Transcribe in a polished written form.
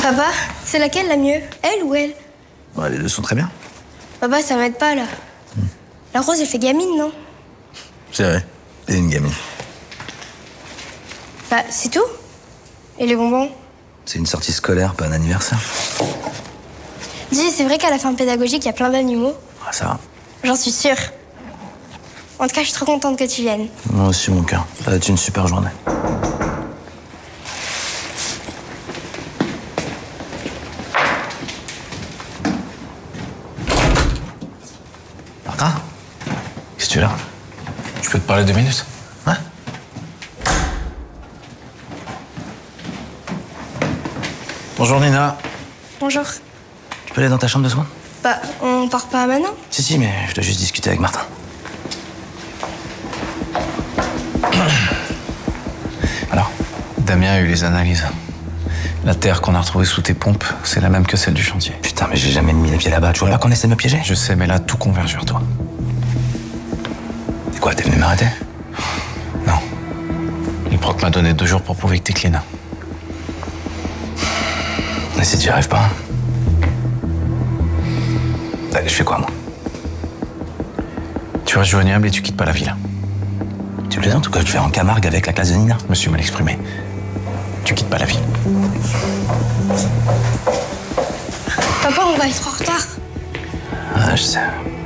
Papa, c'est laquelle la mieux? Elle ou elle? Ouais, les deux sont très bien. Papa, ça m'aide pas là. La Rose, elle fait gamine, non? C'est vrai, c'est une gamine. Bah, c'est tout? Et les bonbons? C'est une sortie scolaire, pas un anniversaire. Dis, c'est vrai qu'à la fin pédagogique, il y a plein d'animaux? Ah, ça va. J'en suis sûre. En tout cas, je suis trop contente que tu viennes. Moi aussi, mon cœur. Ça va être une super journée. Martin? Qu'est-ce que tu es là? Je peux te parler 2 minutes? Ouais. Bonjour Nina. Bonjour. Tu peux aller dans ta chambre 2 secondes? Bah, on part pas maintenant? Si, mais je dois juste discuter avec Martin. Alors, Damien a eu les analyses. La terre qu'on a retrouvée sous tes pompes, c'est la même que celle du chantier. Putain, mais j'ai jamais mis les pieds là-bas. Tu vois pas qu'on essaie de me piéger? Je sais, mais là, tout converge vers toi. C'est quoi, t'es venu m'arrêter? Non. Le proc m'a donné 2 jours pour prouver que t'es clean. Mais si tu y arrives pas... Allez, je fais quoi, moi? Tu restes joignable et tu quittes pas la ville. Tu plaisantes ou quoi? Je vais en Camargue avec la classe de Nina? Je me suis mal exprimé. Tu quittes pas la ville. Papa, on va être en retard. Ah, je sais.